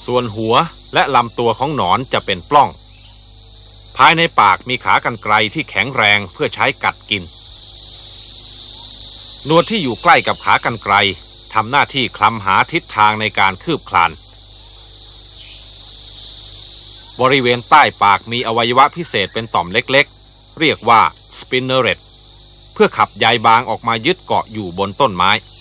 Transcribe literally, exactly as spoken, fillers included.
ส่วนหัวและลำตัวของหนอนจะเป็นปล้องภายในปากมีขากรรไกรที่แข็งแรงเพื่อใช้กัดกินหนวดที่อยู่ใกล้กับขากรรไกรทำหน้าที่คลำหาทิศทางในการคืบคลานบริเวณใต้ปากมีอวัยวะพิเศษเป็นต่อมเล็กๆเรียกว่าสปินเนอเรตเพื่อขับใยบางออกมายึดเกาะอยู่บนต้นไม้